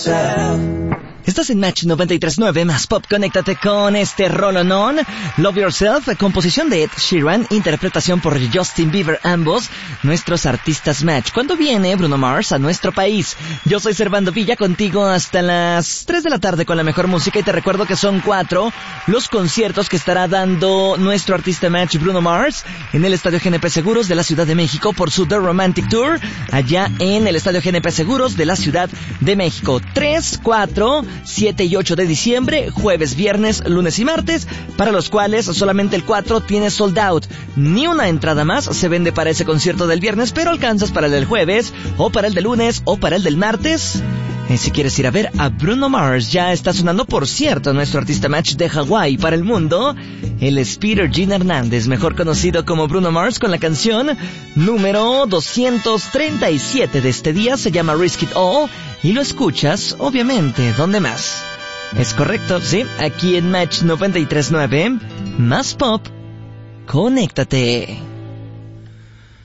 Estás en Match 93.9 más Pop. Conéctate con este rolonón. Love Yourself, composición de Ed Sheeran, interpretación por Justin Bieber, ambos nuestros artistas Match. ¿Cuándo viene Bruno Mars a nuestro país? Yo soy Servando Villa, contigo hasta las 3 de la tarde con la mejor música, y te recuerdo que son 4 los conciertos que estará dando nuestro artista Match, Bruno Mars, en el Estadio GNP Seguros de la Ciudad de México por su The Romantic Tour, allá en el Estadio GNP Seguros de la Ciudad de México. 3, 4, 7 y 8 de diciembre, jueves, viernes, lunes y martes, para los cuales solamente el 4 tiene sold out. Ni una entrada más se vende para ese concierto del viernes, pero alcanzas para el del jueves, o para el del lunes, o para el del martes. Si quieres ir a ver a Bruno Mars, ya está sonando, por cierto, nuestro artista Match de Hawái para el mundo. Él es Peter Gene Hernández, mejor conocido como Bruno Mars, con la canción número 237 de este día. Se llama Risk It All, y lo escuchas, obviamente, ¿dónde más? Es correcto, sí, aquí en Match 93.9, más Pop. Conéctate.